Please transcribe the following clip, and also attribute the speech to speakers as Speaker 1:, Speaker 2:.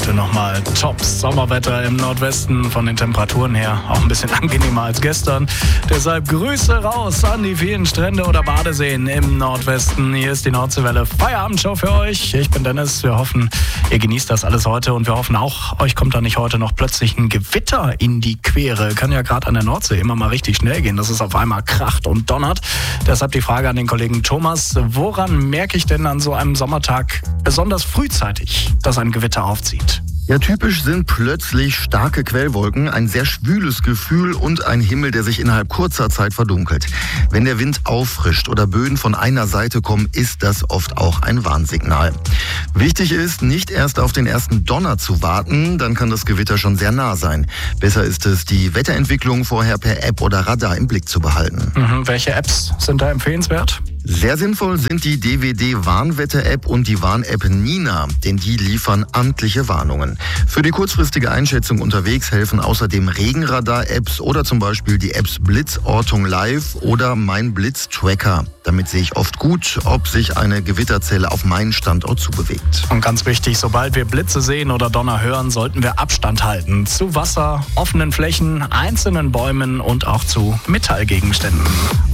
Speaker 1: heute nochmal Top-Sommerwetter im Nordwesten, von den Temperaturen her auch ein bisschen angenehmer als gestern. Deshalb Grüße raus an die vielen Strände oder Badeseen im Nordwesten. Hier ist die Nordseewelle Feierabendshow für euch. Ich bin Dennis. Wir hoffen, ihr genießt das alles heute und wir hoffen auch, euch kommt da nicht heute noch plötzlich ein Gewitter in die Quere. Kann ja gerade an der Nordsee immer mal richtig schnell gehen, dass es auf einmal kracht und donnert. Deshalb die Frage an den Kollegen Thomas: Woran merke ich denn an so einem Sommertag besonders frühzeitig, dass ein Gewitter aufzieht?
Speaker 2: Ja, typisch sind plötzlich starke Quellwolken, ein sehr schwüles Gefühl und ein Himmel, der sich innerhalb kurzer Zeit verdunkelt. Wenn der Wind auffrischt oder Böen von einer Seite kommen, ist das oft auch ein Warnsignal. Wichtig ist, nicht erst auf den ersten Donner zu warten, dann kann das Gewitter schon sehr nah sein. Besser ist es, die Wetterentwicklung vorher per App oder Radar im Blick zu behalten.
Speaker 1: Welche Apps sind da empfehlenswert?
Speaker 2: Sehr sinnvoll sind die DWD-Warnwetter-App und die Warn-App Nina, denn die liefern amtliche Warnungen. Für die kurzfristige Einschätzung unterwegs helfen außerdem Regenradar-Apps oder zum Beispiel die Apps Blitzortung Live oder Mein Blitz-Tracker. Damit sehe ich oft gut, ob sich eine Gewitterzelle auf meinen Standort zubewegt.
Speaker 1: Und ganz wichtig, sobald wir Blitze sehen oder Donner hören, sollten wir Abstand halten zu Wasser, offenen Flächen, einzelnen Bäumen und auch zu Metallgegenständen.